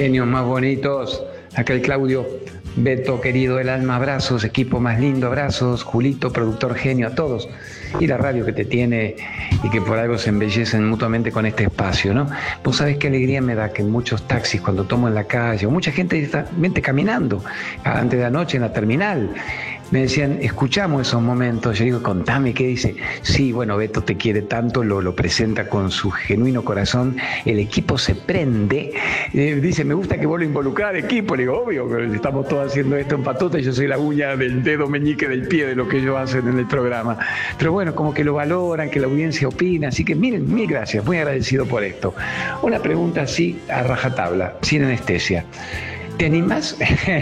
Genios más bonitos. Acá el Claudio. Beto, querido del alma, abrazos. Equipo más lindo, abrazos. Julito, productor genio, a todos. Y la radio que te tiene y que por algo se embellecen mutuamente con este espacio, ¿no? Vos sabés qué alegría me da que en muchos taxis, cuando tomo en la calle, o mucha gente está caminando antes de anoche en la terminal, me decían, escuchamos esos momentos. Yo digo, contame, ¿qué dice? Sí, bueno, Beto te quiere tanto, lo presenta con su genuino corazón. El equipo se prende. Dice, me gusta que vos lo involucrás al equipo. Le digo, obvio, estamos todos haciendo esto en patota y yo soy la uña del dedo meñique del pie de lo que ellos hacen en el programa. Pero bueno, como que lo valoran, que la audiencia opina. Así que miren, mil gracias, muy agradecido por esto. Una pregunta así, a rajatabla, sin anestesia. ¿Te animás?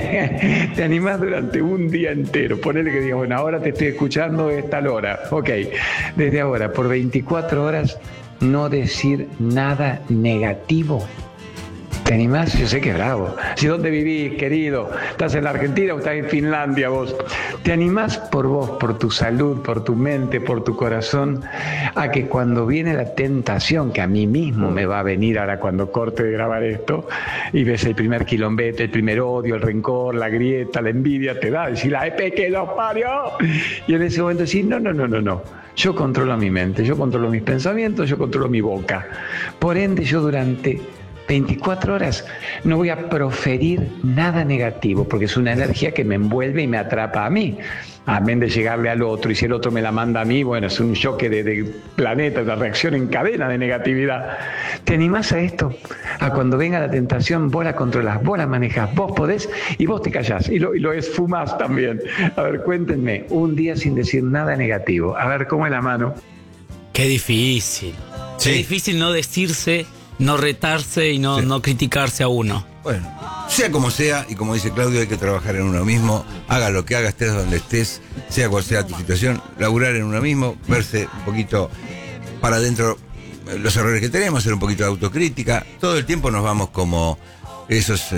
¿Te animás durante un día entero? Ponele que digas, bueno, ahora te estoy escuchando, es tal hora. Ok, desde ahora, por 24 horas, no decir nada negativo. ¿Te animás? Yo sé que es bravo. ¿Si dónde vivís, querido? ¿Estás en la Argentina o estás en Finlandia vos? ¿Te animás por vos, por tu salud, por tu mente, por tu corazón, a que cuando viene la tentación, que a mí mismo me va a venir ahora cuando corte de grabar esto, y ves el primer quilombete, el primer odio, el rencor, la grieta, la envidia, te da, decir, la EP que los parió? Y en ese momento decís, no. Yo controlo mi mente, yo controlo mis pensamientos, yo controlo mi boca. Por ende, yo durante 24 horas no voy a proferir nada negativo, porque es una energía que me envuelve y me atrapa a mí. Amén de llegarle al otro, y si el otro me la manda a mí, bueno, es un choque de planeta, una reacción en cadena de negatividad. ¿Te animás a esto? A cuando venga la tentación, vos la controlás, vos la manejás, vos podés y vos te callás y lo esfumás también. A ver, cuéntenme, un día sin decir nada negativo. A ver, ¿cómo es la mano? Qué difícil. Sí. Qué difícil no decirse, no retarse y no criticarse a uno. Bueno, sea como sea, y como dice Claudio, hay que trabajar en uno mismo, haga lo que haga, estés donde estés, sea cual sea tu situación, laburar en uno mismo, verse un poquito para adentro los errores que tenemos, hacer un poquito de autocrítica. Todo el tiempo nos vamos como esas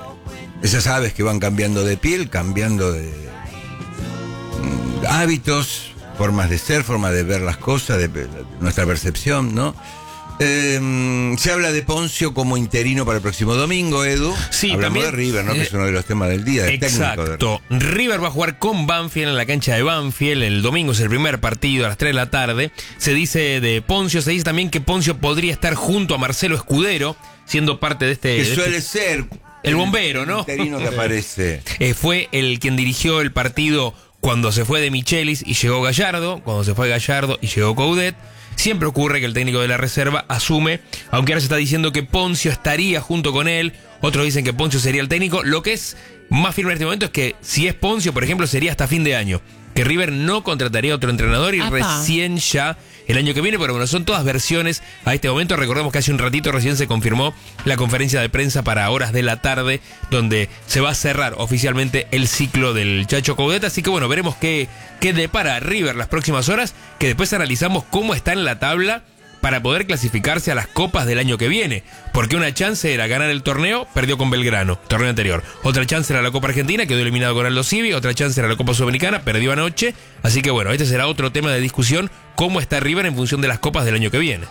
aves que van cambiando de piel, cambiando de hábitos, formas de ser, formas de ver las cosas, de nuestra percepción, ¿no? Se habla de Poncio como interino para el próximo domingo, Edu. Sí, hablamos también, de River, ¿no? Que es uno de los temas del día, del exacto. técnico. River va a jugar con Banfield en la cancha de Banfield. El domingo es el primer partido a las 3 de la tarde. Se dice de Poncio, se dice también que Poncio podría estar junto a Marcelo Escudero, siendo parte de este... Que suele ser el bombero, ¿no? El interino que aparece. Fue el quien dirigió el partido cuando se fue de Michelis y llegó Gallardo, cuando se fue Gallardo y llegó Coudet. Siempre ocurre que el técnico de la reserva asume, aunque ahora se está diciendo que Poncio estaría junto con él, otros dicen que Poncio sería el técnico. Lo que es más firme en este momento es que si es Poncio, por ejemplo, sería hasta fin de año, que River no contrataría otro entrenador y recién ya el año que viene, pero bueno, son todas versiones a este momento. Recordemos que hace un ratito recién se confirmó la conferencia de prensa para horas de la tarde, donde se va a cerrar oficialmente el ciclo del Chacho Coudet. Así que bueno, veremos qué depara River las próximas horas, que después analizamos cómo está en la tabla para poder clasificarse a las copas del año que viene. Porque una chance era ganar el torneo, perdió con Belgrano, torneo anterior. Otra chance era la Copa Argentina, quedó eliminado con Aldo Civi. Otra chance era la Copa Sudamericana, perdió anoche. Así que bueno, este será otro tema de discusión, cómo está River en función de las copas del año que viene.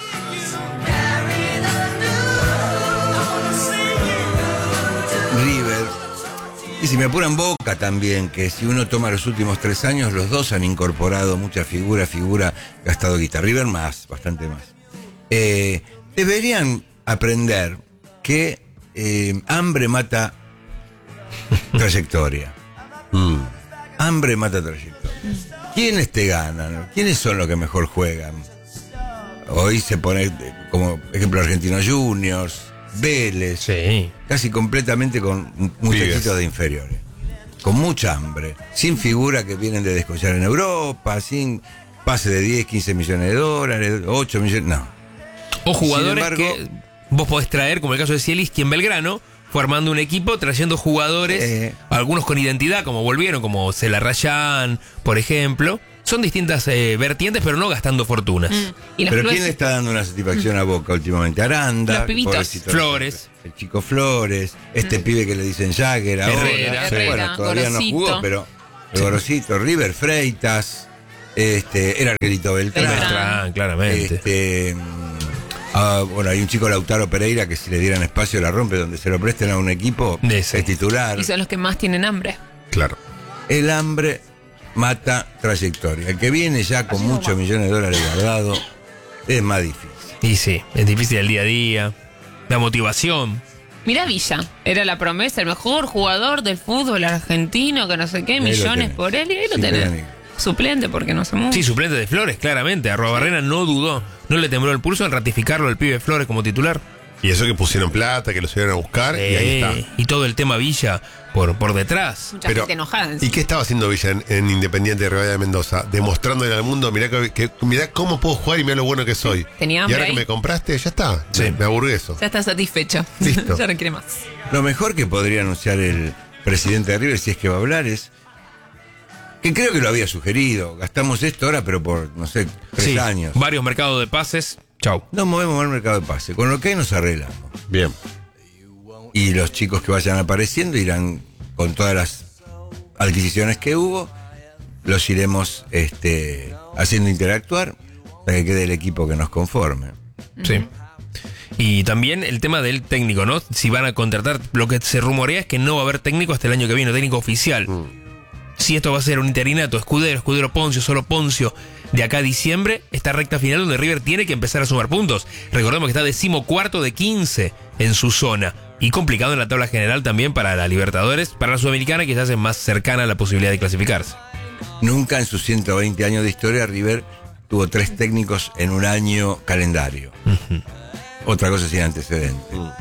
River, y si me apuran Boca también, que si uno toma los últimos 3 años, los dos han incorporado mucha figura, gastado guita. River más, bastante más. Deberían aprender que hambre mata trayectoria. Hambre mata trayectoria. ¿Quiénes te ganan? ¿Quiénes son los que mejor juegan? Hoy se pone como ejemplo Argentinos Juniors, Vélez, sí, casi completamente con muchachitos de inferiores, con mucha hambre, sin figura que vienen de descollar en Europa, sin pase de 10, 15 millones de dólares, 8 millones, no. O jugadores embargo, que vos podés traer, como el caso de Zielinski en Belgrano, fue armando un equipo trayendo jugadores, algunos con identidad, como volvieron, como Celarrayán, por ejemplo. Son distintas vertientes, pero no gastando fortunas. Pero ¿quién le está dando una satisfacción a Boca últimamente? Aranda, los pibitos. Flores, el chico Flores, pibe que le dicen Jagger ahora. Herrera, bueno, todavía Gorosito. no jugó, pero el Gorosito, River Freitas, el Arquerito Beltrán, Beltrán, claramente. Bueno, hay un chico, Lautaro Pereira, que si le dieran espacio la rompe, donde se lo presten a un equipo, es titular. Y son los que más tienen hambre. Claro. El hambre mata trayectoria. El que viene ya con muchos millones de dólares guardados es más difícil. Y sí, es difícil el día a día, la motivación. Mirá Villa, era la promesa, el mejor jugador del fútbol argentino, que no sé qué, millones por él, y ahí lo tenés. Suplente porque no se mueve. Sí, suplente de Flores, claramente. Arrobarrena no dudó, no le tembló el pulso en ratificarlo al pibe Flores como titular. Y eso que pusieron plata, que lo subieron a buscar, y ahí está. Y todo el tema Villa por detrás. Mucha gente enojada. ¿Y qué estaba haciendo Villa en Independiente de Rivadavia de Mendoza? Demostrándole al mundo, mirá cómo puedo jugar y mirá lo bueno que soy. Tenía y hambre ahora ahí. que me compraste, ya está. Sí. Me aburgueso. Ya está satisfecho. Listo. Ya no quiere más. Lo mejor que podría anunciar el presidente de River, si es que va a hablar, es que creo que lo había sugerido. Gastamos esto ahora, pero por, no sé, 3 años. Varios mercados de pases. Chau. Nos movemos al mercado de pase. Con lo que hay nos arreglamos. Bien. Y los chicos que vayan apareciendo irán con todas las adquisiciones que hubo, los iremos haciendo interactuar hasta que quede el equipo que nos conforme. Sí. Y también el tema del técnico, ¿no? Si van a contratar, lo que se rumorea es que no va a haber técnico hasta el año que viene, técnico oficial. Si esto va a ser un interinato, Escudero Poncio, solo Poncio, de acá a diciembre, esta recta final donde River tiene que empezar a sumar puntos. Recordemos que está 14º de 15 en su zona. Y complicado en la tabla general también para la Libertadores, para la Sudamericana quizás es más cercana a la posibilidad de clasificarse. Nunca en sus 120 años de historia River tuvo 3 técnicos en un año calendario. Otra cosa sin antecedentes.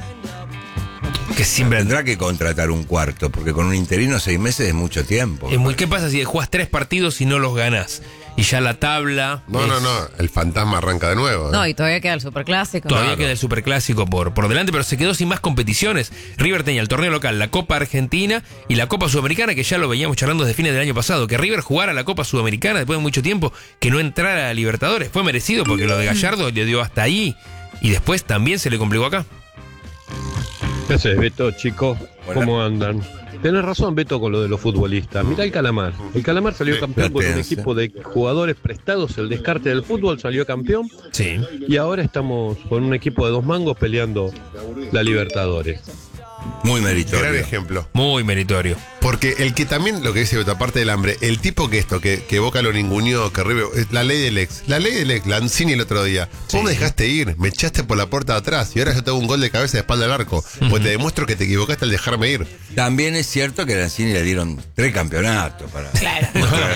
Que siempre Tendrá que contratar un cuarto, porque con un interino 6 meses es mucho tiempo. ¿Qué pasa si jugás 3 partidos y no los ganás? Y ya la tabla... No, el fantasma arranca de nuevo. No, y todavía queda el superclásico. Todavía queda el superclásico por delante, pero se quedó sin más competiciones. River tenía el torneo local, la Copa Argentina y la Copa Sudamericana, que ya lo veníamos charlando desde fines del año pasado. Que River jugara la Copa Sudamericana después de mucho tiempo, que no entrara a Libertadores. Fue merecido porque lo de Gallardo le dio hasta ahí. Y después también se le complicó acá. ¿Qué haces, Beto, chico? ¿Cómo andan? Tenés razón, Beto, con lo de los futbolistas. Mirá el Calamar. El Calamar salió campeón con un equipo de jugadores prestados. El descarte del fútbol salió campeón. Sí. Y ahora estamos con un equipo de 2 mangos peleando la Libertadores. Muy meritorio. Gran ejemplo. Muy meritorio. Porque el que también, lo que dice Beto, aparte del hambre, el tipo que Boca lo ninguneó, que River, la ley del ex, Lanzini el otro día. Vos me dejaste ir, me echaste por la puerta de atrás y ahora yo tengo un gol de cabeza de espalda al arco. Pues te demuestro que te equivocaste al dejarme ir. También es cierto que a Lanzini le dieron 3 campeonatos para Claro.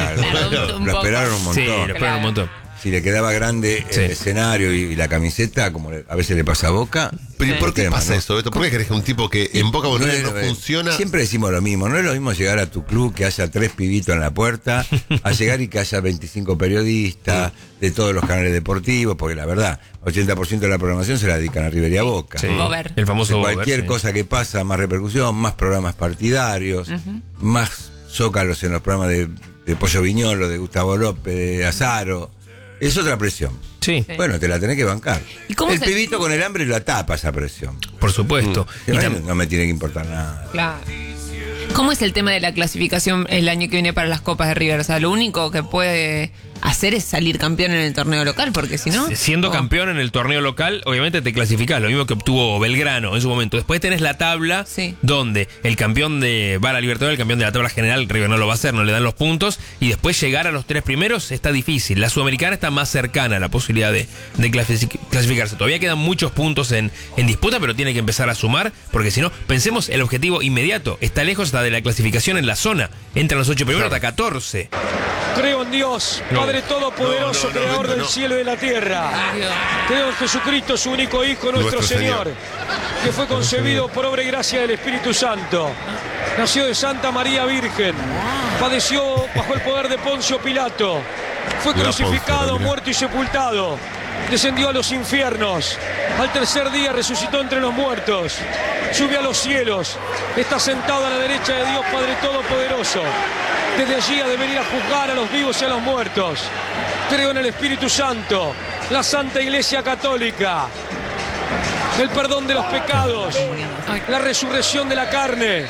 lo esperaron un montón. Sí, lo esperaron un montón. Si le quedaba grande el escenario y la camiseta, como a veces le pasa a Boca. Pero ¿por qué pasa ¿no? eso, Beto? ¿Por qué crees que un tipo que en Boca no funciona? Siempre decimos lo mismo, no es lo mismo llegar a tu club que haya 3 pibitos en la puerta, a llegar y que haya 25 periodistas de todos los canales deportivos, porque la verdad, 80% de la programación se la dedican a River y a Boca. Sí. Bober. El famoso Bober, Cualquier sí. cosa que pasa, más repercusión, más programas partidarios, más zócalos en los programas de Pollo Viñolo, de Gustavo López, de Azaro. Es otra presión. Sí, Bueno, te la tenés que bancar. ¿Y cómo el se- pibito con el hambre la tapa esa presión. por supuesto. Y No me tiene que importar nada. Claro. ¿Cómo es el tema de la clasificación el año que viene para las Copas de River? O sea, lo único que puede hacer es salir campeón en el torneo local, porque si no... Siendo campeón en el torneo local, obviamente te clasificás, lo mismo que obtuvo Belgrano en su momento. Después tenés la tabla, Sí. donde el campeón va a la Libertadores, el campeón de la tabla general, River no lo va a hacer, no le dan los puntos, y después llegar a los 3 primeros está difícil. La Sudamericana está más cercana a la posibilidad de clasificarse. Todavía quedan muchos puntos en disputa, pero tiene que empezar a sumar, porque si no, pensemos, el objetivo inmediato está lejos hasta de la clasificación en la zona. Entran los 8 primeros hasta 14. Creo en Dios, No. Padre Todopoderoso, No, Creador Beto, del cielo y de la tierra. Creo en Jesucristo, su único Hijo, nuestro Señor, que fue concebido por obra y gracia del Espíritu Santo. Nació de Santa María Virgen, padeció bajo el poder de Poncio Pilato, fue Mira, crucificado, Poncio, mira. muerto y sepultado. Descendió a los infiernos, al tercer día resucitó entre los muertos, subió a los cielos, está sentado a la derecha de Dios Padre Todopoderoso. Desde allí ha de venir a juzgar a los vivos y a los muertos. Creo en el Espíritu Santo, la Santa Iglesia Católica, el perdón de los pecados, la resurrección de la carne.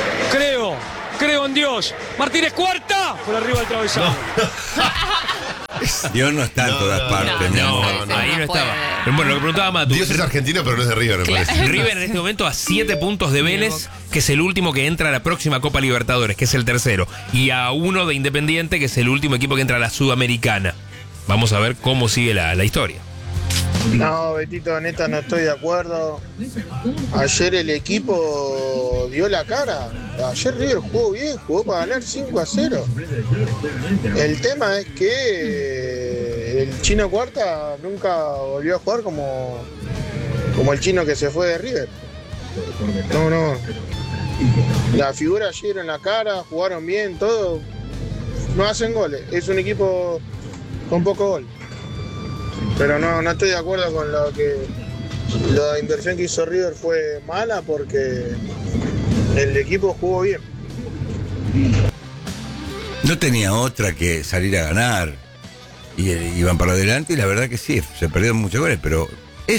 Creo en Dios. Martínez, cuarta, por arriba del travesaño. Dios no está en todas partes, mi amor. Ahí no estaba. Pero bueno, lo que preguntaba Matu. Dios es argentino, pero no es de River, me parece. River en este momento a 7 puntos de Vélez, que es el último que entra a la próxima Copa Libertadores, que es el tercero. Y a 1 de Independiente, que es el último equipo que entra a la Sudamericana. Vamos a ver cómo sigue la historia. No, Betito, neta, no estoy de acuerdo. Ayer el equipo dio la cara. Ayer River jugó bien, jugó para ganar 5-0. El tema es que el Chino Cuarta nunca volvió a jugar como el chino que se fue de River. No. La figura ayer en la cara, jugaron bien, todo. No hacen goles. Es un equipo con poco gol. Pero no estoy de acuerdo con la inversión que hizo River fue mala porque el equipo jugó bien. No tenía otra que salir a ganar. Y iban para adelante y la verdad que sí, se perdieron muchos goles, pero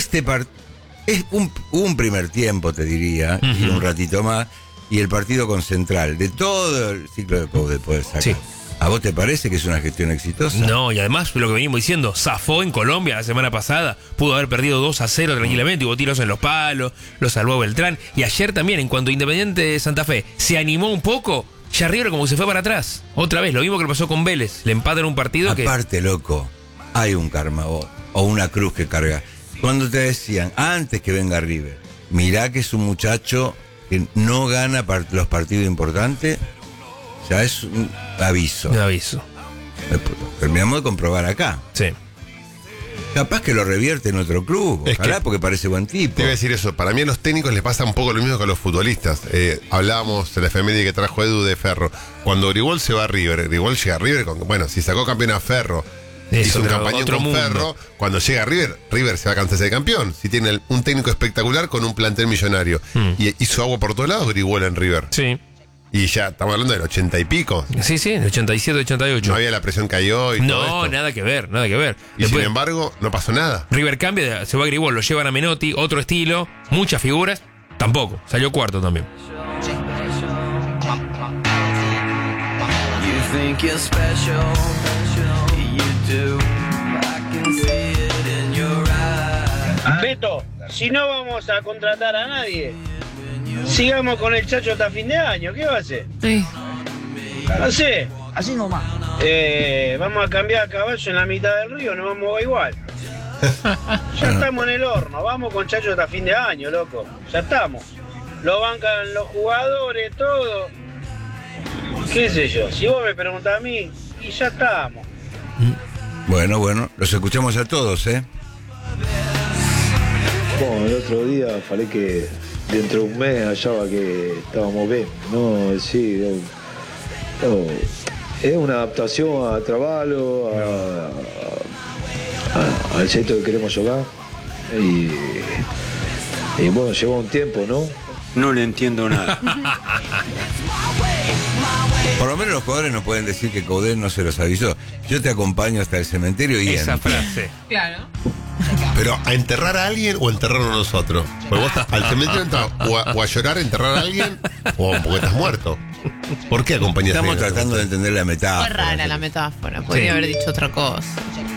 un primer tiempo, te diría, y un ratito más, y el partido con Central, de todo el ciclo de Coudet poder sacar. Sí. ¿A vos te parece que es una gestión exitosa? No, y además lo que venimos diciendo, zafó en Colombia la semana pasada, pudo haber perdido 2-0 tranquilamente, hubo tiros en los palos, lo salvó Beltrán, y ayer también, en cuanto Independiente de Santa Fe se animó un poco, ya River como que se fue para atrás, otra vez, lo mismo que le pasó con Vélez, le empatan un partido Aparte, loco, hay un karma o una cruz que carga. Cuando te decían, antes que venga River, mirá que es un muchacho que no gana los partidos importantes, ya es un aviso. Un aviso. Terminamos de comprobar acá. Sí. Capaz que lo revierte en otro club, ojalá, porque parece buen tipo. Te iba a decir eso, para mí a los técnicos les pasa un poco lo mismo que a los futbolistas. Hablábamos de la efeméride que trajo Edu de Ferro. Cuando Grigol se va a River, Grigol llega a River, bueno, si sacó campeón a Ferro, hizo un campañón con mundo. Ferro, cuando llega a River se va a cansarse de campeón. Si tiene un técnico espectacular con un plantel millonario. Y hizo agua por todos lados Grigol en River. Sí. Y ya estamos hablando del 80 y pico. Sí, en 87, 88. No había la presión que hay hoy. No, todo esto. nada que ver. Y después, sin embargo, no pasó nada. River cambia, se va a Grigol, lo llevan a Menotti, otro estilo, muchas figuras, tampoco. Salió cuarto también. Beto, si no vamos a contratar a nadie, sigamos con el Chacho hasta fin de año. ¿Qué va a hacer? Sí. No sé. Así nomás. Vamos a cambiar a caballo en la mitad del río, nos vamos a igual. Ya estamos en el horno, vamos con Chacho hasta fin de año, loco. Ya estamos. Lo bancan los jugadores, todo. ¿Qué sé yo? Si vos me preguntás a mí, y ya estamos. Bueno, los escuchamos a todos, ¿eh? Bueno, el otro día falé que dentro de un mes hallaba que estábamos bien, ¿no? Sí, es una adaptación a trabajo, al centro que queremos jugar. Y bueno, lleva un tiempo, ¿no? No le entiendo nada. Por lo menos los jugadores no pueden decir que Coudet no se los avisó. Yo te acompaño hasta el cementerio y esa frase. Claro. Pero ¿a enterrar a alguien o a enterrarnos nosotros? Porque vos estás al cementerio o a llorar, a enterrar a alguien, o porque estás muerto. ¿Por qué acompañás? Estamos tratando de entender la metáfora. Fue rara la metáfora, podría haber dicho otra cosa.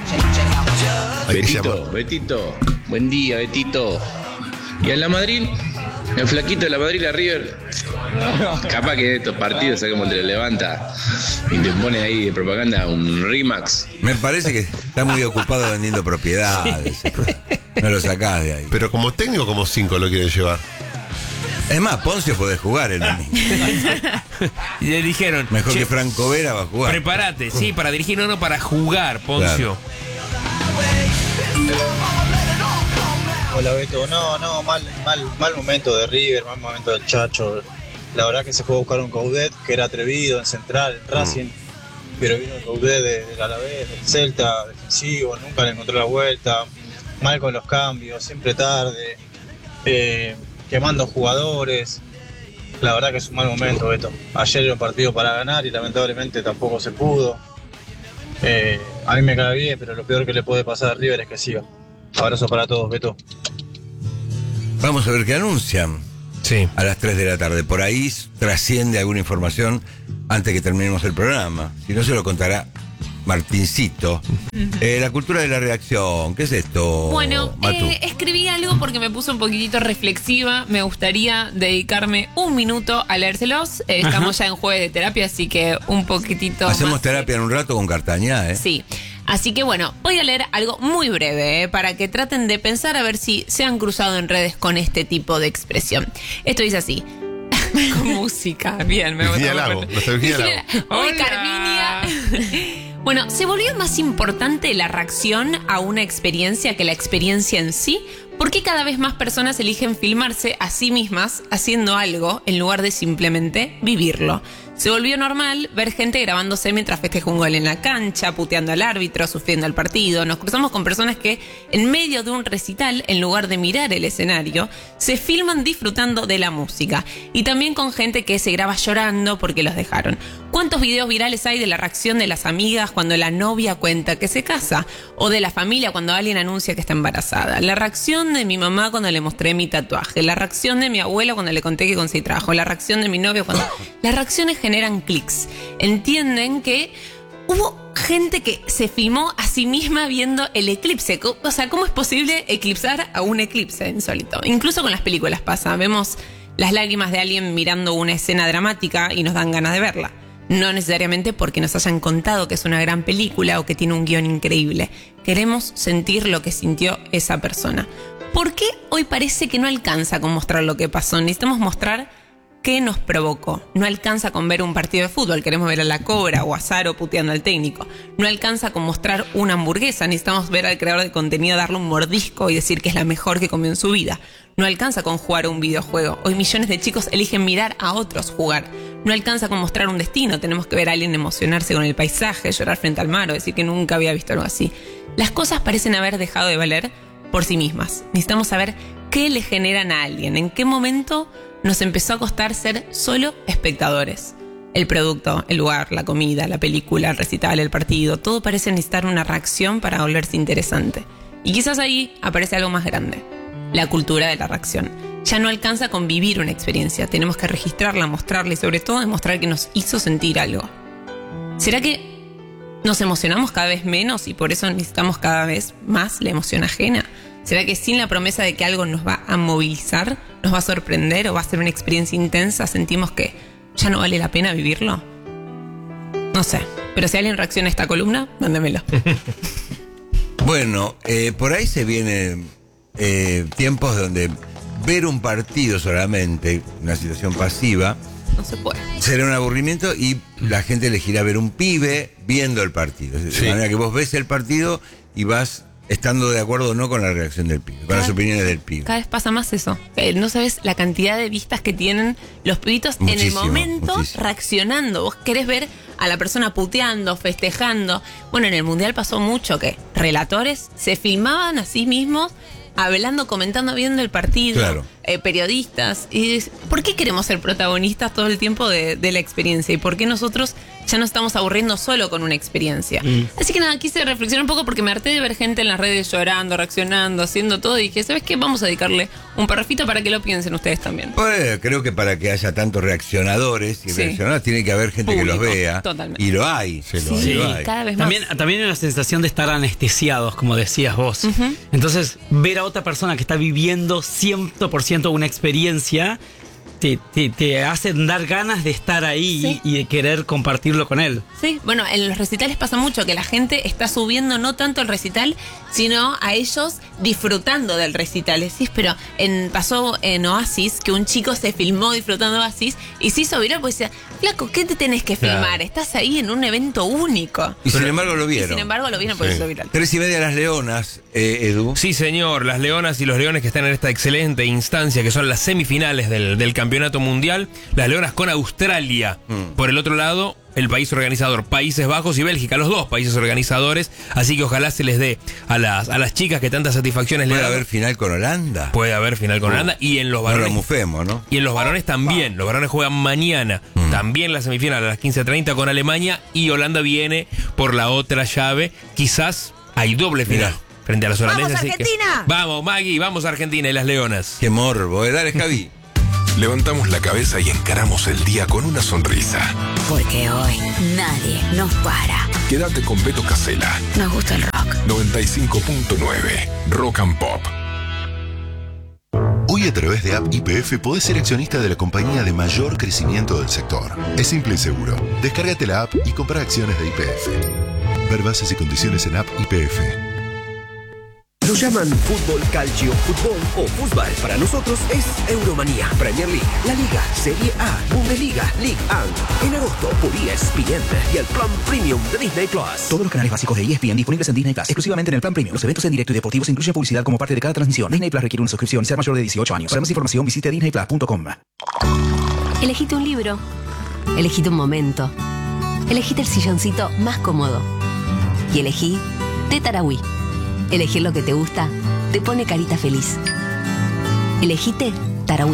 Betito, buen día, Betito. ¿Y en la Madrid? El flaquito de la Madrid, la River. Capaz que de estos partidos, ¿sabes cómo te lo levanta? Y te pone ahí de propaganda un Rimax. Me parece que está muy ocupado vendiendo propiedades. No lo sacás de ahí. Pero como técnico, como 5 lo quieren llevar. Es más, Poncio puede jugar en el mismo. Y le dijeron, mejor que Franco Vera va a jugar. Prepárate, sí, para dirigir, no para jugar, Poncio. Claro. Hola Beto, no, mal momento de River, mal momento del Chacho. La verdad que se fue a buscar un Coudet que era atrevido en Central, en Racing, pero vino el Coudet del Alavés, del Celta, defensivo, nunca le encontró la vuelta, mal con los cambios, siempre tarde, quemando jugadores. La verdad que es un mal momento, Beto. Ayer era un partido para ganar y lamentablemente tampoco se pudo. A mí me cae bien, pero lo peor que le puede pasar a River es que siga. Abrazo para todos, Beto. Vamos a ver qué anuncian. Sí. A las 3 de la tarde. Por ahí trasciende alguna información antes que terminemos el programa. Si no, se lo contará Martincito. La cultura de la reacción. ¿Qué es esto, Bueno, Matu? escribí algo porque me puse un poquitito reflexiva. Me gustaría dedicarme un minuto a leérselos. Estamos ya en jueves de terapia, así que un poquitito Hacemos más. terapia en un rato con Cartañá, ¿eh? Sí. Así que bueno, voy a leer algo muy breve, para que traten de pensar a ver si se han cruzado en redes con este tipo de expresión. Esto dice así. Con música. Bien, me Virginia gusta. Lago, nuestra Virginia Lago. Hoy Carminia. Bueno, ¿se volvió más importante la reacción a una experiencia que la experiencia en sí? ¿Por qué cada vez más personas eligen filmarse a sí mismas haciendo algo en lugar de simplemente vivirlo? Se volvió normal ver gente grabándose mientras festeja un gol en la cancha, puteando al árbitro, sufriendo al partido. Nos cruzamos con personas que, en medio de un recital, en lugar de mirar el escenario, se filman disfrutando de la música. Y también con gente que se graba llorando porque los dejaron. ¿Cuántos videos virales hay de la reacción de las amigas cuando la novia cuenta que se casa? O de la familia cuando alguien anuncia que está embarazada. La reacción de mi mamá cuando le mostré mi tatuaje. La reacción de mi abuela cuando le conté que conseguí trabajo. La reacción de mi novio cuando... Las reacciones generan clics. Entienden que hubo gente que se filmó a sí misma viendo el eclipse. O sea, ¿cómo es posible eclipsar a un eclipse insólito? Incluso con las películas pasa. Vemos las lágrimas de alguien mirando una escena dramática y nos dan ganas de verla. No necesariamente porque nos hayan contado que es una gran película o que tiene un guión increíble. Queremos sentir lo que sintió esa persona. ¿Por qué hoy parece que no alcanza con mostrar lo que pasó? Necesitamos mostrar qué nos provocó. No alcanza con ver un partido de fútbol, queremos ver a la Cobra o a Saro puteando al técnico. No alcanza con mostrar una hamburguesa, necesitamos ver al creador de contenido darle un mordisco y decir que es la mejor que comió en su vida. No alcanza con jugar un videojuego. Hoy millones de chicos eligen mirar a otros jugar. No alcanza con mostrar un destino, tenemos que ver a alguien emocionarse con el paisaje, llorar frente al mar o decir que nunca había visto algo así. Las cosas parecen haber dejado de valer por sí mismas. Necesitamos saber qué le generan a alguien, en qué momento nos empezó a costar ser solo espectadores. El producto, el lugar, la comida, la película, el recital, el partido, todo parece necesitar una reacción para volverse interesante. Y quizás ahí aparece algo más grande, la cultura de la reacción. Ya no alcanza con vivir una experiencia, tenemos que registrarla, mostrarla y sobre todo demostrar que nos hizo sentir algo. ¿Será que nos emocionamos cada vez menos y por eso necesitamos cada vez más la emoción ajena? ¿Será que sin la promesa de que algo nos va a movilizar, nos va a sorprender o va a ser una experiencia intensa, sentimos que ya no vale la pena vivirlo? No sé, pero si alguien reacciona a esta columna, mándemelo. Bueno, por ahí se vienen tiempos donde ver un partido solamente, una situación pasiva, no se puede. Será un aburrimiento y la gente elegirá ver un pibe viendo el partido. De manera que vos ves el partido y vas estando de acuerdo o no con la reacción del pibe, con las opiniones del pibe. Cada vez pasa más eso. No sabes la cantidad de vistas que tienen los pibitos Muchísimo, en el momento muchísimo. reaccionando. Vos querés ver a la persona puteando, festejando. Bueno, en el Mundial pasó mucho que relatores se filmaban a sí mismos hablando, comentando, viendo el partido. Claro. Periodistas. Y ¿por qué queremos ser protagonistas todo el tiempo de la experiencia? ¿Y por qué nosotros ya nos estamos aburriendo solo con una experiencia? Así que nada, quise reflexionar un poco porque me harté de ver gente en las redes llorando, reaccionando, haciendo todo. Y dije, ¿sabes qué? Vamos a dedicarle un parrafito para que lo piensen ustedes también. Pues, creo que para que haya tantos reaccionadores y reaccionadoras tiene que haber gente Público, que los vea. totalmente. Y lo hay. Lo hay. Cada vez más. También hay una sensación de estar anestesiados, como decías vos. Entonces, ver a otra persona que está viviendo 100% una experiencia te hacen dar ganas de estar ahí y de querer compartirlo con él. Sí, bueno, en los recitales pasa mucho que la gente está subiendo no tanto el recital, sino a ellos disfrutando del recital. Decís, pero pasó en Oasis que un chico se filmó disfrutando de Oasis y se hizo viral porque decía, flaco, ¿qué te tenés que filmar? Claro. Estás ahí en un evento único. Y sin embargo lo vieron. Y sin embargo lo vieron por eso viral. 3:30 Las Leonas, Edu. Sí, señor, las Leonas y los Leones que están en esta excelente instancia, que son las semifinales del Campeonato Mundial. Las Leonas con Australia. Por el otro lado, el país organizador, Países Bajos y Bélgica, los dos países organizadores. Así que ojalá se les dé a las chicas que tantas satisfacciones le dan. ¿Puede haber final con Holanda? Puede haber final con Holanda. Y en los varones. No lo mufemos, ¿no? Y en los varones también. Los varones juegan mañana. También la semifinal a las 15:30 con Alemania. Y Holanda viene por la otra llave. Quizás hay doble final frente a los holandeses. ¡Vamos, Argentina! Vamos, Maggie, vamos a Argentina y las Leonas. Qué morbo, dale, Javi. Levantamos la cabeza y encaramos el día con una sonrisa. Porque hoy nadie nos para. Quédate con Beto Casella. Nos gusta el rock. 95.9 Rock and Pop. Hoy a través de App YPF podés ser accionista de la compañía de mayor crecimiento del sector. Es simple y seguro. Descárgate la app y compra acciones de YPF. Ver bases y condiciones en App YPF. Lo llaman fútbol, calcio, fútbol o fútbol. Para nosotros es Euromanía, Premier League, La Liga, Serie A, Bundesliga, League A. En agosto por ESPN y el plan premium de Disney Plus. Todos los canales básicos de ESPN disponibles en Disney Plus, exclusivamente en el plan premium. Los eventos en directo y deportivos incluyen publicidad como parte de cada transmisión. Disney Plus requiere una suscripción y ser mayor de 18 años. Para más información visite disneyplus.com. Elegite un libro. Elegite un momento. Elegite el silloncito más cómodo. Y elegí de Tarahui. Elegir lo que te gusta te pone carita feliz. Elegite Tarahui.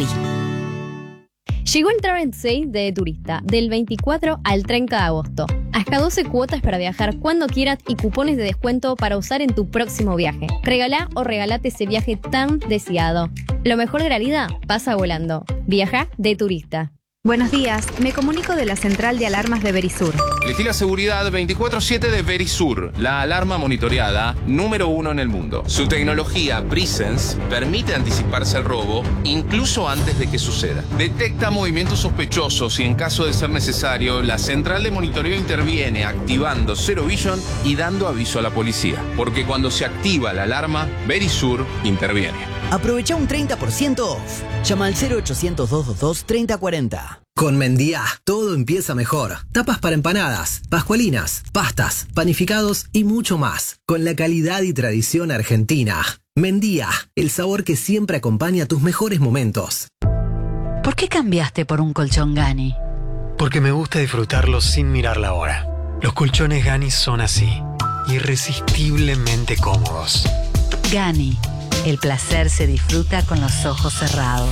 Llegó el Travel Sale de Turista, del 24 al 30 de agosto. Hasta 12 cuotas para viajar cuando quieras y cupones de descuento para usar en tu próximo viaje. Regalá o regalate ese viaje tan deseado. Lo mejor de la vida pasa volando. Viaja de Turista. Buenos días, me comunico de la central de alarmas de Verisur. Elegí la seguridad 24/7 de Verisur, la alarma monitoreada número 1 en el mundo. Su tecnología Presence permite anticiparse al robo incluso antes de que suceda. Detecta movimientos sospechosos y en caso de ser necesario, la central de monitoreo interviene activando Zero Vision y dando aviso a la policía. Porque cuando se activa la alarma, Verisur interviene. Aprovecha un 30% off. Llama al 0800-222-3040. Con Mendía, todo empieza mejor. Tapas para empanadas, pascualinas, pastas, panificados y mucho más. Con la calidad y tradición argentina. Mendía, el sabor que siempre acompaña tus mejores momentos. ¿Por qué cambiaste por un colchón Gani? Porque me gusta disfrutarlo sin mirar la hora. Los colchones Gani son así, irresistiblemente cómodos. Gani, el placer se disfruta con los ojos cerrados.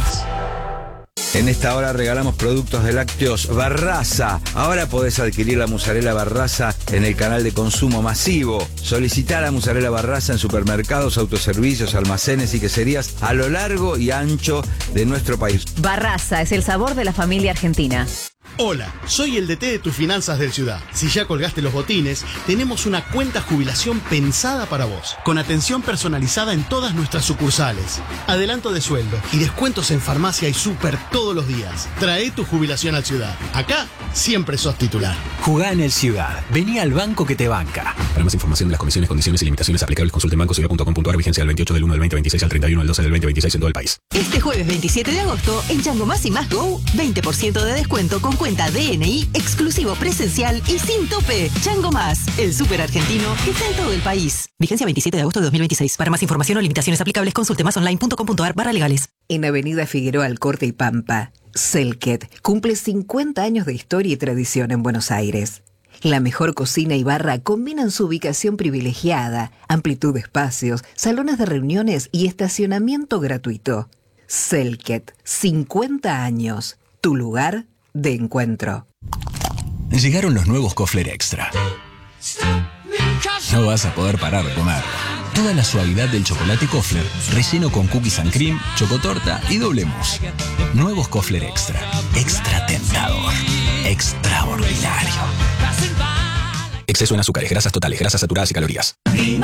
En esta hora regalamos productos de lácteos Barraza. Ahora podés adquirir la mozzarella Barraza en el canal de consumo masivo. Solicitá la mozzarella Barraza en supermercados, autoservicios, almacenes y queserías a lo largo y ancho de nuestro país. Barraza es el sabor de la familia argentina. Hola, soy el DT de tus finanzas del Ciudad. Si ya colgaste los botines, tenemos una cuenta jubilación pensada para vos, con atención personalizada en todas nuestras sucursales, adelanto de sueldo y descuentos en farmacia y súper todos los días. Trae tu jubilación al Ciudad. Acá siempre sos titular. Jugá en el Ciudad. Vení al banco que te banca. Para más información de las comisiones, condiciones y limitaciones aplicables, consulte en bancociudad.com.ar. Vigencia del 28 del 1 del 2026 al 31 del 12 del 2026 en todo el país. Este jueves 27 de agosto, en Chango Más y Más Go, 20% de descuento con cuenta DNI, exclusivo presencial y sin tope. Chango Más, el súper argentino que está en todo el país. Vigencia 27 de agosto de 2026. Para más información o limitaciones aplicables, consulte másonline.com.ar/legales. En Avenida Figueroa Alcorte y Pampa, Selket cumple 50 años de historia y tradición en Buenos Aires. La mejor cocina y barra combinan su ubicación privilegiada, amplitud de espacios, salones de reuniones y estacionamiento gratuito. Selket, 50 años, tu lugar de encuentro. Llegaron los nuevos Kofler Extra. No vas a poder parar de comer. Toda la suavidad del chocolate Kofler, relleno con cookies and cream, chocotorta y doble mousse. Nuevos Kofler Extra. Extra tentador. Extraordinario. Exceso en azúcares, grasas totales, grasas saturadas y calorías.